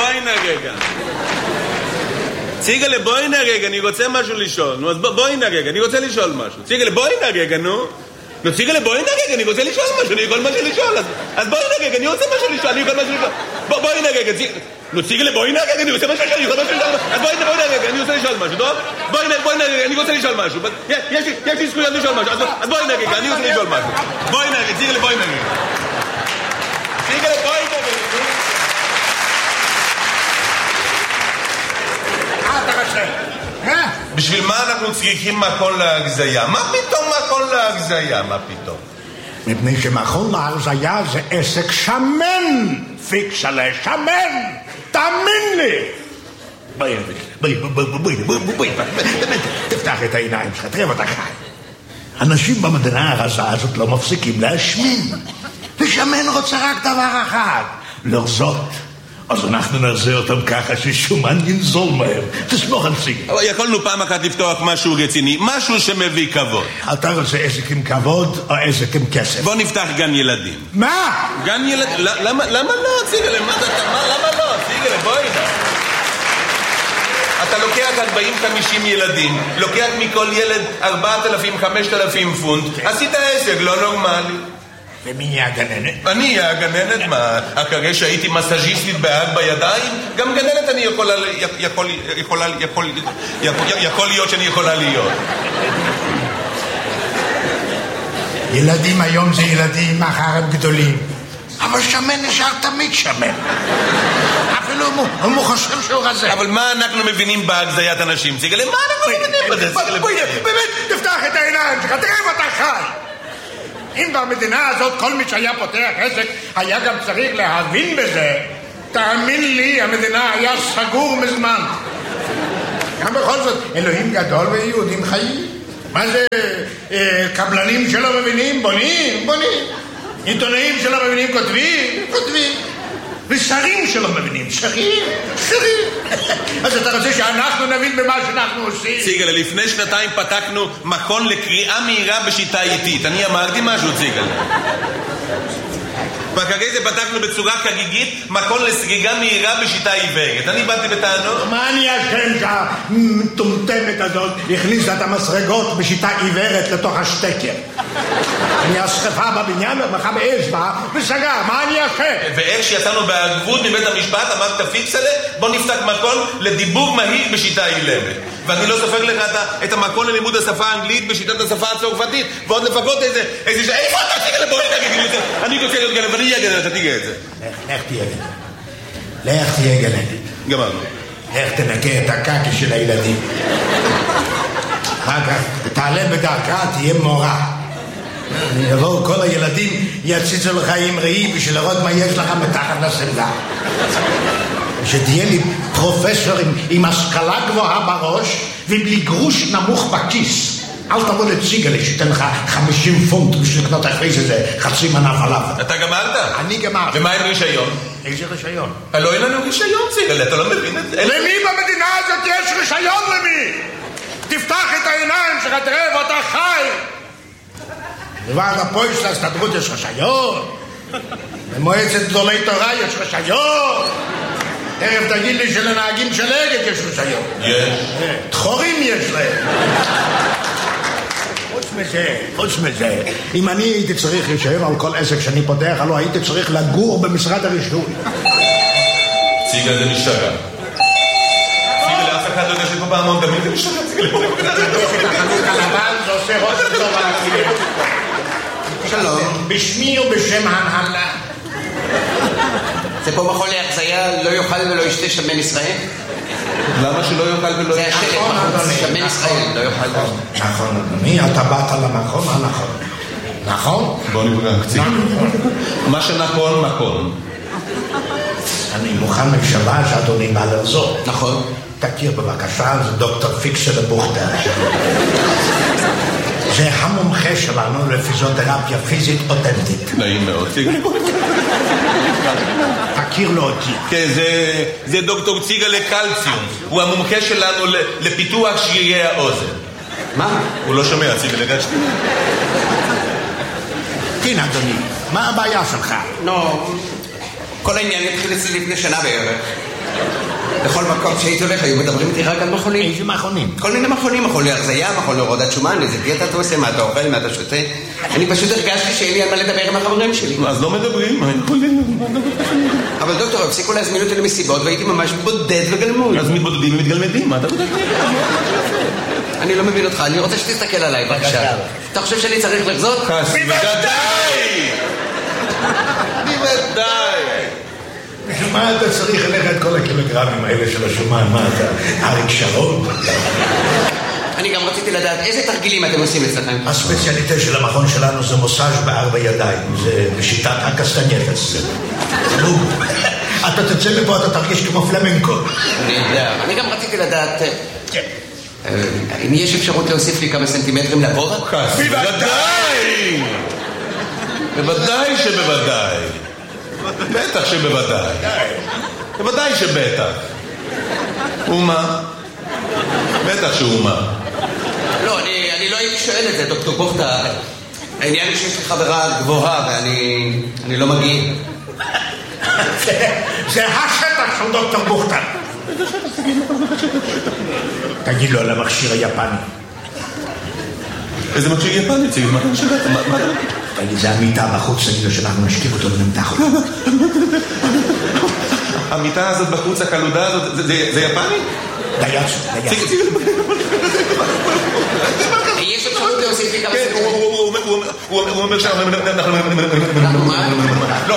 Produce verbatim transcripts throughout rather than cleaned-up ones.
בואי נרגע. ציגלה, בואי נרגע, אני רוצה משהו לשאול. נו, אז בואי נרגע, אני רוצה לשאול משהו. ציגלה, בואי נרגע, נו. נו, ציגלה, בואי נרגע, אני רוצה לשאול משהו, אני יכול משהו לשאול. אז בואי נרגע, אני רוצה משהו לשאול, אני יכול משהו לשאול. בואי נרגע, נו, ציגלה, בואי נרגע, אני רוצה משהו לשאול, אני יכול משהו לשאול. אז בואי נרגע, אני רוצה לשאול משהו, טוב? בואי נרגע, אני רוצה לשאול משהו. יש לי זכויות לשאול משהו, אז בואי נרגע, אני רוצה לשאול משהו. בואי נרגע, ציגלה, בואי נרגע. ציגלה, בואי נרגע. בשביל מה אנחנו צריכים מכון להגזיה? מה פתאום מכון להגזיה? מה פתאום? מפני שמכון להגזיה זה עסק שמן, פיקסלה, שמן, תאמין לי. בואי, בואי, בואי, בואי, בואי, בואי, תפתח את העיניים שלך, תראה אותך חי. אנשים במדינה הרזה הזאת לא מפסיקים להשמין, ושמן רוצה רק דבר אחד, לרזות. אז אנחנו נעשה אותם ככה ששומן ינזול מהר. תסמוך על סיגל. אבל יכולנו פעם אחת לפתוח משהו רציני, משהו שמביא כבוד. אתה רוצה עסק עם כבוד או עסק עם כסף? בוא נפתח גן ילדים. מה? גן ילדים? למה לא, סיגל? למה לא? סיגל, בואי נע. אתה לוקח ארבעים חמישים ילדים, לוקח מכל ילד ארבעת אלפים חמשת אלפים פונט, עשית עסק לא נורמלי. ומי יהיה הגננת? אני אהיה הגננת, מה? אחרי שהייתי מסאז'יסטית בהג בידיים, גם גננת אני יכולה, יכול, יכולה, יכול, יכול, יכול להיות שאני יכולה להיות. ילדים היום זה ילדים, מחר הם גדולים. אבל שמן נשאר תמיד שמן. אפילו הוא חושב שהוא רזה. אבל מה אנחנו מבינים בהגזיית אנשים? סיגלה, מה אנחנו מבינים בזה? באמת, תפתח את העיניים שלך, תראה ואתה חי. אם במדינה הזאת כל מי שהיה פותח עסק היה גם צריך להבין בזה, תאמין לי, המדינה היה סגור מזמן. גם בכל זאת, אלוהים גדול ויהודים חיים. מה זה, אה, קבלנים שלא מבינים? בונים, בונים. עיתונאים שלא מבינים כותבים, כותבים. ושרים שלא מבינים, שרים, שרים. אז אתה רוצה שאנחנו נבין במה שאנחנו עושים? ציגל, לפני שנתיים פתחנו מכון לקריאה מהירה בשיטה איטית. אני אמרתי משהו, ציגל. ואחרי זה פתחנו בצורה חגיגית מכון לסגיגה מהירה בשיטה עיוורת. אני באתי בטענות. מה אני אשם שהמטומטמת הזאת הכניסה את המסרגות בשיטה עיוורת לתוך השטקר? אני השכפה בבניין ומחה באש בה וסגר, מה אני אשם? ואיך שיצאנו בערבות מבית המשפט אמרת פיקס עליה, בוא נפתח מכון לדיבור מהיר בשיטה אילמת. ואני לא סופר לך את המכון ללימוד השפה האנגלית בשיטת השפה הצרפתית, ועוד לפחות איזה, איזה ש... איפה אתה תיגע לבוא נגיד? אני רוצה להיות גנב, ואני אהיה גנב, אתה תיגע את זה. לך תהיה גנב. לך תהיה גנב. גמרנו. לך תנקה את הקקי של הילדים. אחר כך תעלה בדרכה, תהיה מורה. יבואו כל הילדים, יציצו לך עם ראי בשביל לראות מה יש לך מתחת לסמלה. שתהיה לי פרופסור עם, עם השכלה גבוהה בראש ובלי גרוש נמוך בכיס. אל תבוא לציגל שתן לך חמישים פונט בשביל לקנות אחרי זה חצי מנה פלאפל. אתה גמרת? אני גמרתי. ומה עם רישיון? איזה רישיון? לא אין לנו רישיון, ציגל, אתה לא מבין את זה. למי במדינה הזאת יש רישיון למי? תפתח את העיניים שלך, תראה ואתה חי. לוועד הפועל של ההסתדרות יש רישיון, במועצת גדולי תורה יש רישיון, תכף תגיד לי שלנהגים של אגד יש רישיון. יש. דחורים יש להם. חוץ מזה, חוץ מזה, אם אני הייתי צריך רישיון על כל עסק שאני פותח, הלוא הייתי צריך לגור במשרד הרישוי. ציגל זה משתגע. ציגל לאף אחד לא יודע שפה פעמון דמים זה משתגע. ציגל פה זה החנות הלבן, זה עושה ראש טוב על הכלים. שלום. בשמי ובשם ההנהלה. זה פה מכון להחזיה, לא יאכל ולא ישתה שמן ישראל? למה שלא יאכל ולא ישתה? זה השלט, שמן ישראל, לא יאכל ולא ישתה. נכון, אדוני, אתה באת למקום הנכון. נכון? בוא נפגע קצת. מה שנכון, נכון. אני מוכן משווה שאדוני בא לרזור. נכון. תכיר בבקשה, זה דוקטור פיקסלה בוכטר. זה המומחה שלנו לפיזיותרפיה פיזית אותנטית. נעים מאוד. תכיר לו אותי. כן, זה דוקטור ציגה לקלציום. הוא המומחה שלנו לפיתוח שרירי האוזן. מה? הוא לא שומע, ציגה לקלציום. כן, אדוני, מה הבעיה שלך? לא, כל העניין התחיל אצלי לפני שנה בערך. בכל מקום שהייתי הולך, היו מדברים איתי רק על מכונים. איזה מכונים? כל מיני מכונים, מכון להרזייה, מכון להורדת שומן, איזה דיאטה אתה עושה, מה אתה אוכל, מה אתה שותה. אני פשוט הרגשתי שאין לי על מה לדבר עם החברים שלי. אז לא מדברים, מה יכולים? אבל דוקטור, הפסיקו להזמין אותי למסיבות והייתי ממש בודד וגלמוד. אז מתבודדים ומתגלמדים, מה אתה בודד? אני לא מבין אותך, אני רוצה שתסתכל עליי, בבקשה. אתה חושב שאני צריך לחזות? בוודאי! בוודאי! בשביל מה אתה צריך ללכת את כל הקילוגרמים האלה של השומן? מה אתה, אריק שרון? אני גם רציתי לדעת איזה תרגילים אתם עושים אצלכם. הספציאליטה של המכון שלנו זה מוסאז' בארבע ידיים, זה בשיטת הקסטנייטס. אתה תצא מפה, אתה תרגיש כמו פלמנקו. אני יודע, אני גם רציתי לדעת אם יש אפשרות להוסיף לי כמה סנטימטרים לגובה? בוודאי! בוודאי שבוודאי. בטח שבוודאי. בוודאי שבטח. ומה? בטח שאומה. לא, אני, אני לא הייתי שואל את זה, דוקטור בוכתה. העניין הוא שיש לי חברה גבוהה ואני אני לא מגיע. זה השטח של דוקטור בוכתה. תגיד לו על המכשיר היפני. איזה מכשיר יפני? תגיד, מה אתה משגעת? מה אתה... תגיד, זה המיטה בחוץ, תגיד לו שאנחנו נשכיב אותו ונמתח אותו. המיטה הזאת בחוץ, הקלודה הזאת, זה יפני? דייצו, דייצו. יש אפשרות להוסיף לי כמה כן, הוא אומר שאנחנו... אנחנו מה? לא,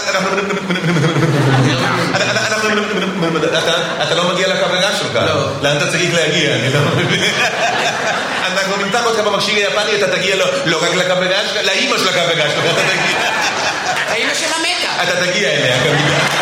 אתה לא מגיע לחברה שלך. לא. לאן אתה צריך להגיע? אני לא מבין. אנחנו נמתח אותך במכשיר היפני, אתה תגיע לא רק לחברה שלך, לאמא של החברה שלך אתה תגיע. האמא שלה מתה. אתה תגיע אליה כמובן.